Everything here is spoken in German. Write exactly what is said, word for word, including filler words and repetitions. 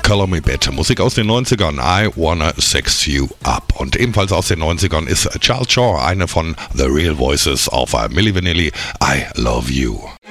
Color Me Bad, Musik aus den neunzigern, I Wanna Sex You Up. Und ebenfalls aus den neunzigern ist Charles Shaw, eine von The Real Voices auf Milli Vanilli, I Love You.